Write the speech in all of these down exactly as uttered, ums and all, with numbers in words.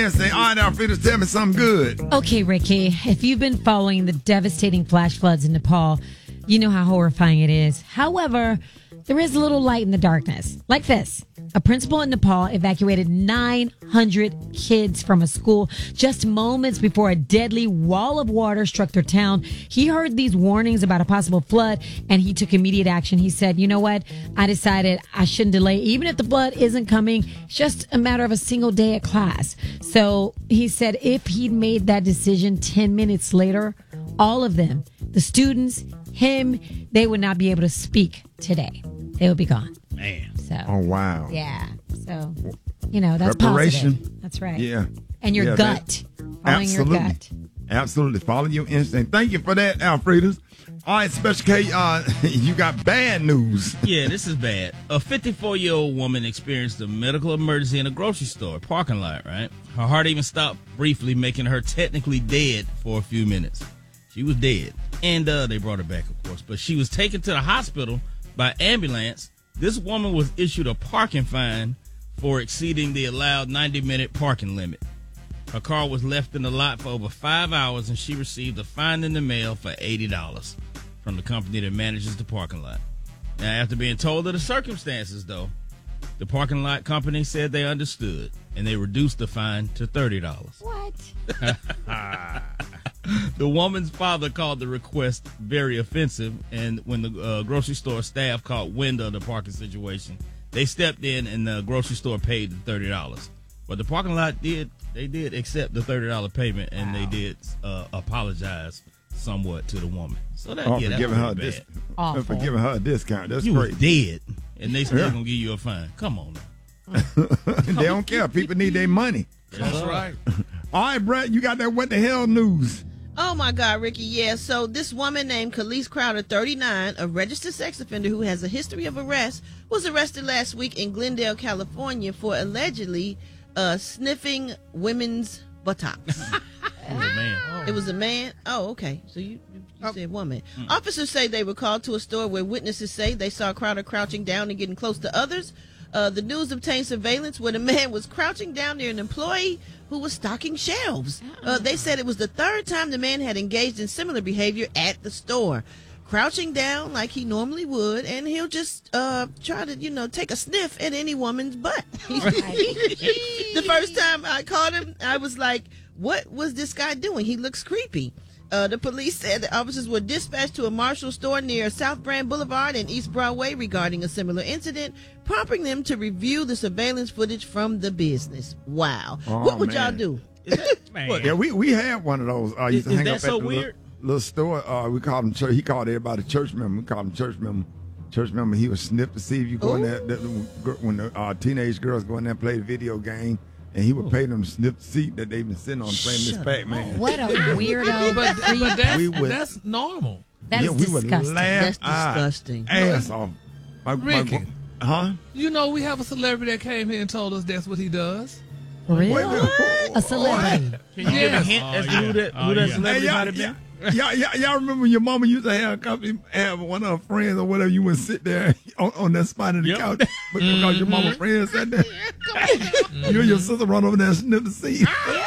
Say, all right, Alfredo, tell me something good. Okay, Ricky, if you've been following the devastating flash floods in Nepal, you know how horrifying it is. However, there is a little light in the darkness. Like this. A principal in Nepal evacuated nine hundred kids from a school just moments before a deadly wall of water struck their town. He heard these warnings about a possible flood, and he took immediate action. He said, you know what? I decided I shouldn't delay. Even if the flood isn't coming, it's just a matter of a single day at class. So he said if he'd made that decision ten minutes later, all of them, the students, him, they would not be able to speak today. They would be gone. Man. So. Oh, wow. Yeah. So, you know, that's Preparation. positive. That's right. Yeah. And your Yeah, gut. that- Following absolutely. your gut. Absolutely. Follow your instinct. Thank you for that, Alfredas. All right, Special K, uh, you got bad news. Yeah, this is bad. A fifty-four-year-old woman experienced a medical emergency in a grocery store parking lot, right? Her heart even stopped briefly, making her technically dead for a few minutes. She was dead. And uh, they brought her back, of course. But she was taken to the hospital by ambulance. This woman was issued a parking fine for exceeding the allowed ninety-minute parking limit. Her car was left in the lot for over five hours, and she received a fine in the mail for eighty dollars from the company that manages the parking lot. Now, after being told of the circumstances, though, the parking lot company said they understood, and they reduced the fine to thirty dollars. What? The woman's father called the request very offensive, and when the uh, grocery store staff caught wind of the parking situation, they stepped in and the grocery store paid the thirty dollars. But the parking lot did, they did accept the thirty dollars payment, and wow. they did uh, apologize somewhat to the woman. So that, oh, yeah, for that's giving her a bad. dis- Awful. for giving her a discount. That's you great. was dead, and they still Yeah. gonna give you a fine. Come on now. They don't care. People need their money. That's right. All right, Brett, you got that what the hell news. Oh, my God, Ricky, yeah. So this woman named Khalees Crowder, thirty-nine, a registered sex offender who has a history of arrest, was arrested last week in Glendale, California for allegedly uh, sniffing women's buttocks. It was a man. It was a man? Oh, okay. So you, you, you said woman. Mm. Officers say they were called to a store where witnesses say they saw Crowder crouching down and getting close to others. Uh, the news obtained surveillance where the man was crouching down near an employee who was stocking shelves. Uh, they said it was the third time the man had engaged in similar behavior at the store. Crouching down like he normally would, and he'll just uh, try to, you know, take a sniff at any woman's butt. The first time I caught him, I was like, what was this guy doing? He looks creepy. Uh, the police said the officers were dispatched to a Marshall store near South Brand Boulevard and East Broadway regarding a similar incident, prompting them to review the surveillance footage from the business. Wow. Oh, what would man. y'all do? Man. Yeah, we, we had one of those. I used Is- to hang is up that at so the weird? Little, little store. Uh, we called him church. He called everybody church member. We called him church member. Church member. He would sniff to see if you go in there. That, when the uh, teenage girls go in there and play the video game, and he would pay them to sniff the seat that they've been sitting on playing Miss Pac-Man. What a weirdo. But, but that's, We would- that's normal. That's yeah, we would disgusting. laugh That's our disgusting. ass off. My, my, Ricky. huh? You know, we have a celebrity that came here and told us that's what he does. Really? Wait a minute. A celebrity. Can you give a Yes. hint as to Oh, who that, yeah. who Oh, that yeah. celebrity y'all, might have been? y'all, y'all, y'all remember your mama used to have a company, have one of her friends or whatever. You would sit there on, on that spot of the Yep. couch but because your mama friend sat there. You and your sister run over there and sniff the seat.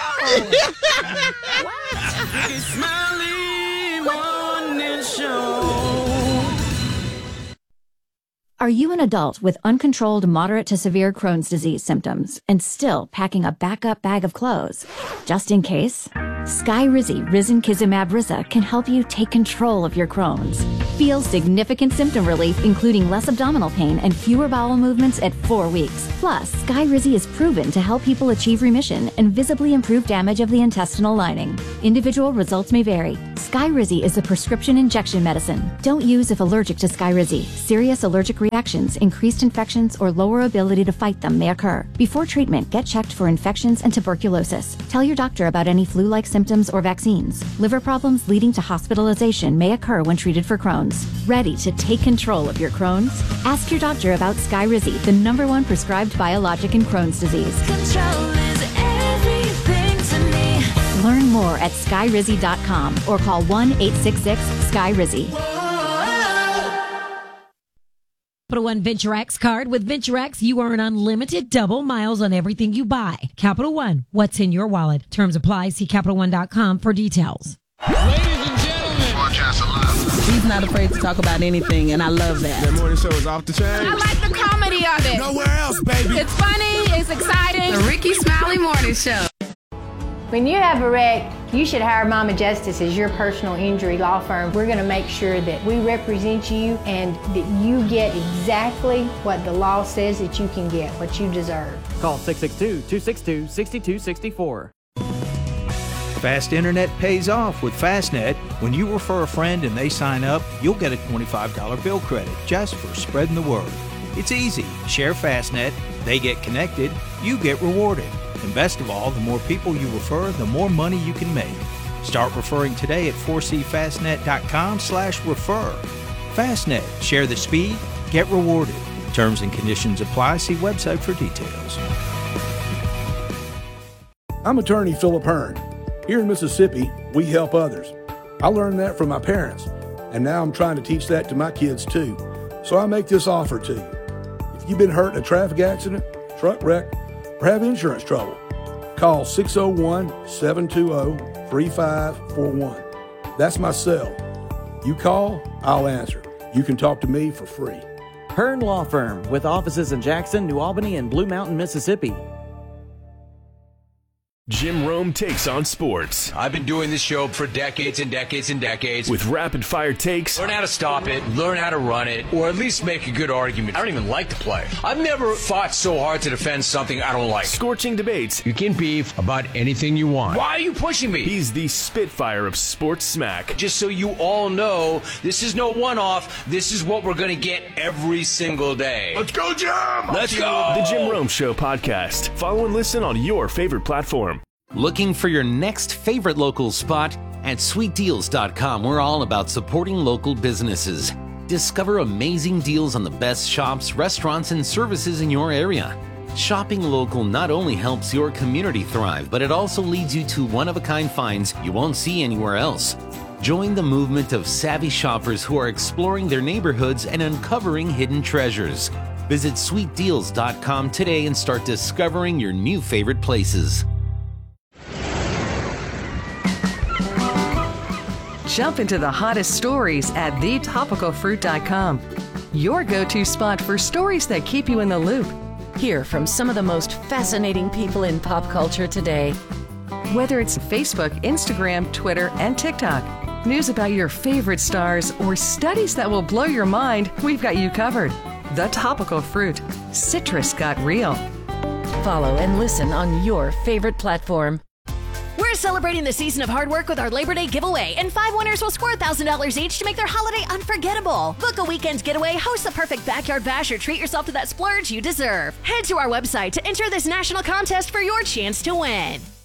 Are you an adult with uncontrolled moderate to severe Crohn's disease symptoms and still packing a backup bag of clothes? Just in case, Skyrizi Risankizumab Riza can help you take control of your Crohn's. Feel significant symptom relief, including less abdominal pain and fewer bowel movements at four weeks. Plus, Skyrizi is proven to help people achieve remission and visibly improve damage of the intestinal lining. Individual results may vary. Skyrizi is a prescription injection medicine. Don't use if allergic to Skyrizi. Serious allergic reactions, increased infections, or lower ability to fight them may occur. Before treatment, get checked for infections and tuberculosis. Tell your doctor about any flu-like symptoms or vaccines. Liver problems leading to hospitalization may occur when treated for Crohn's. Ready to take control of your Crohn's? Ask your doctor about Skyrizi, the number one prescribed biologic in Crohn's disease. Control is everything to me. Learn more at skyrizi dot com or call one eight six six, S K Y R I Z I. Capital One Venture X card. With Venture X, you earn unlimited double miles on everything you buy. Capital One, what's in your wallet? Terms apply. See Capital One dot com for details. Ladies and gentlemen. He's not afraid to talk about anything, and I love that. That morning show is off the chain. I like the comedy of it. Nowhere else, baby. It's funny. It's exciting. The Ricky Smiley Morning Show. When you have a wreck, you should hire Mama Justice as your personal injury law firm. We're going to make sure that we represent you and that you get exactly what the law says that you can get, what you deserve. Call six six two, two six two, six two six four. Fast internet pays off with Fastnet. When you refer a friend and they sign up, you'll get a twenty-five dollars bill credit just for spreading the word. It's easy. Share Fastnet, they get connected, you get rewarded. And best of all, the more people you refer, the more money you can make. Start referring today at four c fastnet dot com slash refer. Fastnet. Share the speed, get rewarded. Terms and conditions apply. See website for details. I'm attorney Philip Hearn. Here in Mississippi, we help others. I learned that from my parents, and now I'm trying to teach that to my kids too. So I make this offer to you. If you've been hurt in a traffic accident, truck wreck, or have insurance trouble, call six oh one, seven two zero, three five four one. That's my cell. You call, I'll answer. You can talk to me for free. Hearn Law Firm, with offices in Jackson, New Albany, and Blue Mountain, Mississippi. Jim Rome takes on sports. I've been doing this show for decades and decades and decades. With rapid fire takes. Learn how to stop it, learn how to run it, or at least make a good argument. I don't even like to play. I've never fought so hard to defend something I don't like. Scorching debates. You can beef about anything you want. Why are you pushing me? He's the Spitfire of sports smack. Just so you all know, this is no one-off. This is what we're going to get every single day. Let's go, Jim! Let's go! The Jim Rome Show podcast. Follow and listen on your favorite platform. Looking for your next favorite local spot? At sweet deals dot com, we're all about supporting local businesses. Discover amazing deals on the best shops, restaurants, and services in your area. Shopping local not only helps your community thrive, but it also leads you to one-of-a-kind finds you won't see anywhere else. Join the movement of savvy shoppers who are exploring their neighborhoods and uncovering hidden treasures. Visit sweet deals dot com today and start discovering your new favorite places. Jump into the hottest stories at the topical fruit dot com. Your go-to spot for stories that keep you in the loop. Hear from some of the most fascinating people in pop culture today. Whether it's Facebook, Instagram, Twitter, and TikTok, news about your favorite stars, or studies that will blow your mind, we've got you covered. The Topical Fruit. Citrus got real. Follow and listen on your favorite platform. We're celebrating the season of hard work with our Labor Day giveaway, and five winners will score one thousand dollars each to make their holiday unforgettable. Book a weekend getaway, host the perfect backyard bash, or treat yourself to that splurge you deserve. Head to our website to enter this national contest for your chance to win.